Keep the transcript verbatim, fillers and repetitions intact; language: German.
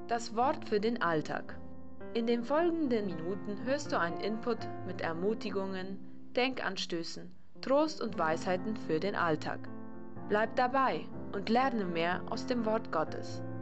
Das Wort für den Alltag. In den folgenden Minuten hörst du einen Input mit Ermutigungen, Denkanstößen, Trost und Weisheiten für den Alltag. Bleib dabei und lerne mehr aus dem Wort Gottes.